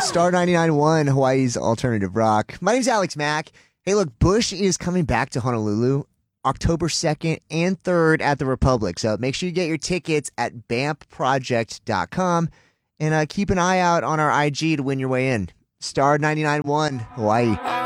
Star 99.1, Hawaii's alternative rock. My name's Alex Mack. Hey, look, Bush is coming back to Honolulu October 2nd and 3rd at the Republic. So make sure you get your tickets at BAMPproject.com and keep an eye out on our IG to win your way in. Star 99.1, Hawaii.